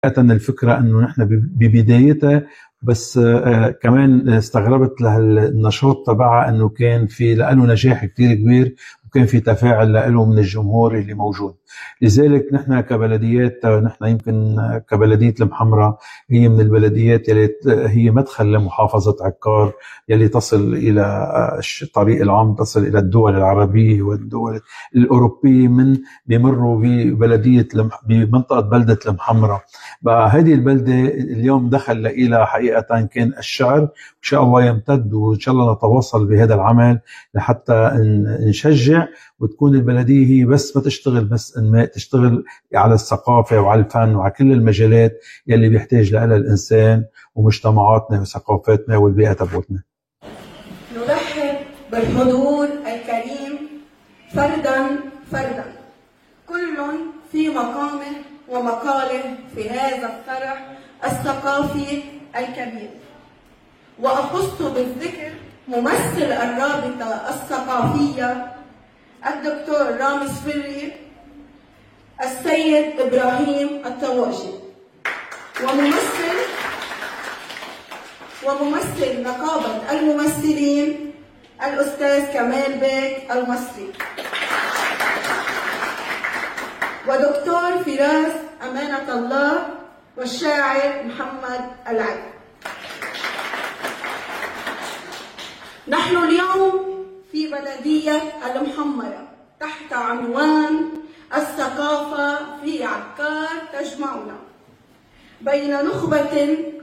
الفكرة أنه نحن ببدايتها بس كمان استغربت لهالنشاط تبعها أنه كان في له نجاح كتير كبير وكان في تفاعل له من الجمهور اللي موجود. لذلك نحن كبلديات، نحن يمكن كبلدية المحمرة هي من البلديات يلي هي مدخل لمحافظة عكار يلي تصل إلى الطريق العام، تصل إلى الدول العربية والدول الأوروبية من بيمروا ببلدية بمنطقة بلدة المحمرة. بقى هذه البلدة اليوم دخل إلى حقيقة كان الشعر، إن شاء الله يمتد وإن شاء الله نتواصل بهذا العمل لحتى نشجع وتكون البلدية هي بس ما تشتغل بس إنماء، تشتغل على الثقافة وعلى الفن وعلى كل المجالات يلي بيحتاج لها الإنسان ومجتمعاتنا وثقافتنا والبيئة تبعتنا. نرحب بالحضور الكريم فردا فردا، كل في مقامه ومقاله في هذا الفرح الثقافي الكبير. وأخص بالذكر ممثل الرابطة الثقافية الدكتور رامز فري، السيد إبراهيم الطواجي، وممثل نقابة الممثلين الأستاذ كمال بيك المصري، ودكتور فراس أمانة الله، والشاعر محمد العلي. نحن اليوم في بلدية المحمرة تحت عنوان الثقافة في عكار تجمعنا، بين نخبة